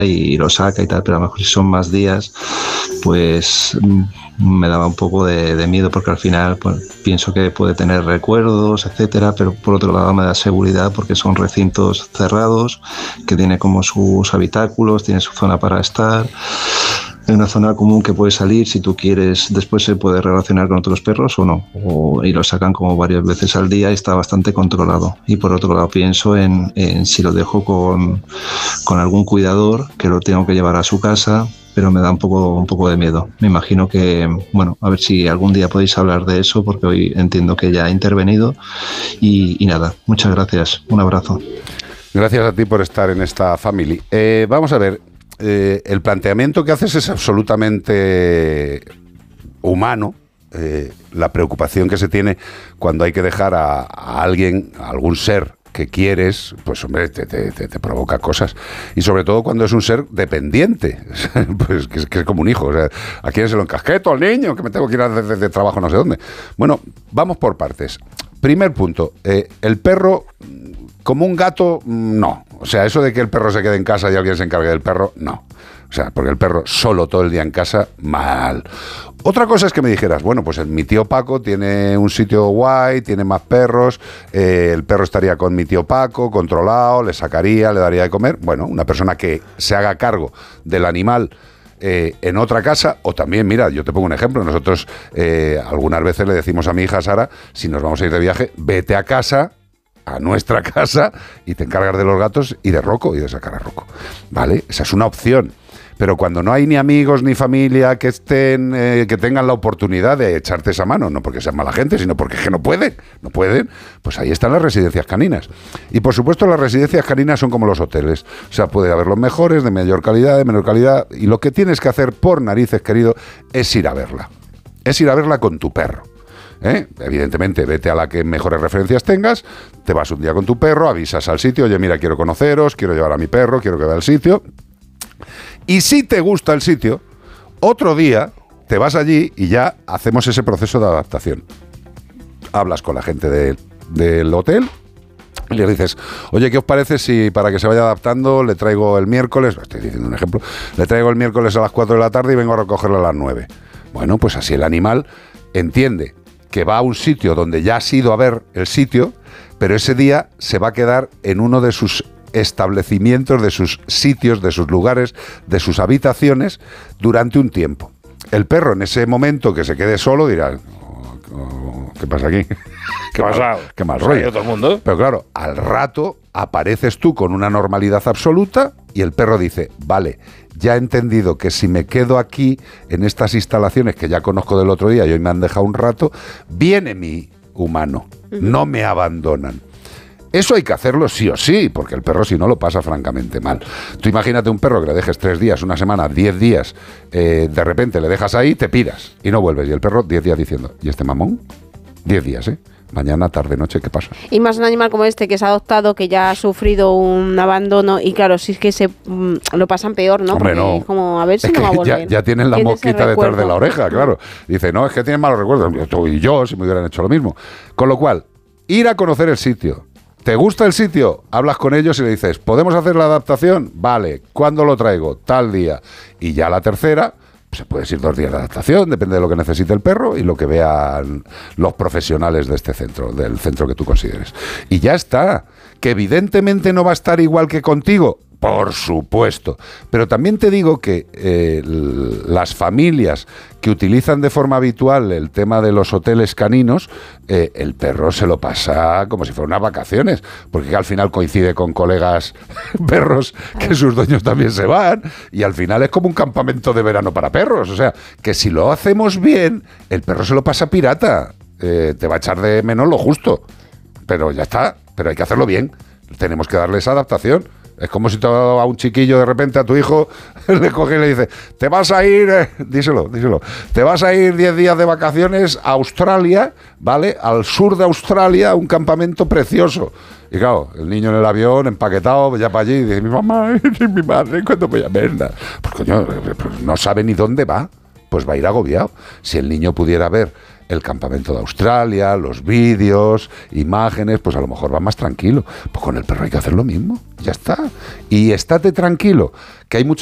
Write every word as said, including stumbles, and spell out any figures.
y lo saca y tal, pero a lo mejor si son más días, pues me daba un poco de, de miedo, porque al final pues, pienso que puede tener recuerdos, etcétera, pero por otro lado me da seguridad porque son recintos cerrados, que tiene como sus habitáculos, tiene su zona para estar. Hay una zona común que puede salir si tú quieres, después se puede relacionar con otros perros o no, o, y lo sacan como varias veces al día y está bastante controlado. Y por otro lado pienso en, en si lo dejo con, con algún cuidador, que lo tengo que llevar a su casa, pero me da un poco, un poco de miedo. Me imagino que, bueno, a ver si algún día podéis hablar de eso, porque hoy entiendo que ya ha intervenido. Y, y nada, muchas gracias, un abrazo. Gracias a ti por estar en esta family. Eh, vamos a ver. Eh, el planteamiento que haces es absolutamente humano. Eh, la preocupación que se tiene cuando hay que dejar a, a alguien, a algún ser que quieres, pues hombre, te, te, te, te provoca cosas. Y sobre todo cuando es un ser dependiente, pues que es, que es como un hijo. O sea, ¿a quién se lo encasqueto al niño? Que me tengo que ir a de, de, de trabajo no sé dónde. Bueno, vamos por partes. Primer punto, eh, el perro, como un gato, no. O sea, eso de que el perro se quede en casa y alguien se encargue del perro, no. O sea, porque el perro solo todo el día en casa, mal. Otra cosa es que me dijeras, bueno, pues mi tío Paco tiene un sitio guay, tiene más perros, eh, el perro estaría con mi tío Paco, controlado, le sacaría, le daría de comer. Bueno, una persona que se haga cargo del animal Eh, en otra casa, o también, mira, yo te pongo un ejemplo, nosotros eh, algunas veces le decimos a mi hija Sara, si nos vamos a ir de viaje, vete a casa, a nuestra casa, y te encargas de los gatos y de Rocco, y de sacar a Rocco, ¿vale? Esa es una opción. Pero cuando no hay ni amigos ni familia que estén, eh, que tengan la oportunidad de echarte esa mano, no porque sean mala gente, sino porque es que no pueden, no pueden, pues ahí están las residencias caninas. Y por supuesto las residencias caninas son como los hoteles. O sea, puede haber los mejores, de mayor calidad, de menor calidad, y lo que tienes que hacer por narices, querido, es ir a verla. Es ir a verla con tu perro. ¿Eh? Evidentemente, vete a la que mejores referencias tengas, te vas un día con tu perro, avisas al sitio, oye, mira, quiero conoceros, quiero llevar a mi perro, quiero que vea el sitio. Y si te gusta el sitio, otro día te vas allí y ya hacemos ese proceso de adaptación. Hablas con la gente de, del hotel y le dices, oye, ¿qué os parece si para que se vaya adaptando le traigo el miércoles, estoy diciendo un ejemplo, le traigo el miércoles a las cuatro de la tarde y vengo a recogerlo a las nueve? Bueno, pues así el animal entiende que va a un sitio donde ya has ido a ver el sitio, pero ese día se va a quedar en uno de sus establecimientos, de sus sitios, de sus lugares, de sus habitaciones durante un tiempo. El perro en ese momento que se quede solo dirá, oh, oh, ¿qué pasa aquí? ¿Qué pasa? Qué mal rollo. Todo el mundo. Pero claro, al rato apareces tú con una normalidad absoluta y el perro dice, vale, ya he entendido que si me quedo aquí en estas instalaciones que ya conozco del otro día y hoy me han dejado un rato, viene mi humano, no me abandonan. Eso hay que hacerlo sí o sí, porque el perro si no lo pasa francamente mal. Tú imagínate un perro que le dejes tres días, una semana, diez días, eh, de repente le dejas ahí, te piras y no vuelves. Y el perro diez días diciendo, ¿y este mamón? Diez días, ¿eh? Mañana, tarde, noche, ¿qué pasa? Y más un animal como este que es adoptado, que ya ha sufrido un abandono y claro, si es que se mm, lo pasan peor, ¿no? Hombre, porque no. es como, a ver si es no va a que volver. ya, ya tienen la Tiene mosquita ese detrás de recuerdo. la oreja, claro. Dice, no, es que tienen malos recuerdos. Tú y yo, si me hubieran hecho lo mismo. Con lo cual, ir a conocer el sitio. ¿Te gusta el sitio? Hablas con ellos y le dices, ¿podemos hacer la adaptación? Vale. ¿Cuándo lo traigo? Tal día. Y ya la tercera, se puede ir dos días de adaptación, depende de lo que necesite el perro y lo que vean los profesionales de este centro, del centro que tú consideres. Y ya está. Que evidentemente no va a estar igual que contigo. Por supuesto. Pero también te digo que eh, las familias que utilizan de forma habitual el tema de los hoteles caninos, eh, el perro se lo pasa como si fueran unas vacaciones, porque al final coincide con colegas perros que sus dueños también se van, y al final es como un campamento de verano para perros. O sea, que si lo hacemos bien, el perro se lo pasa pirata. Eh, te va a echar de menos lo justo. Pero ya está. Pero hay que hacerlo bien. Tenemos que darle esa adaptación. Es como si todo a un chiquillo de repente a tu hijo le coge y le dice, te vas a ir, eh, díselo, díselo, te vas a ir diez días de vacaciones a Australia, ¿vale? Al sur de Australia, a un campamento precioso. Y claro, el niño en el avión, empaquetado, ya para allí, y dice, mi mamá, mi madre, ¿cuándo voy a verla? Pues coño, pues no sabe ni dónde va, pues va a ir agobiado. Si el niño pudiera ver el campamento de Australia, los vídeos, imágenes, pues a lo mejor va más tranquilo. Pues con el perro hay que hacer lo mismo, ya está. Y estate tranquilo, que hay muchos